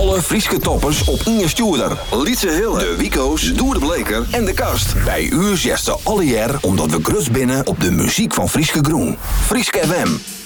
Alle Frieske toppers op Inge Stuurder. Lietse Hille, de Wico's, Doer de Bleker en de Kast. Bij u zegt ze alle jaar omdat we grus binnen op de muziek van Frieske Groen. Frieske FM.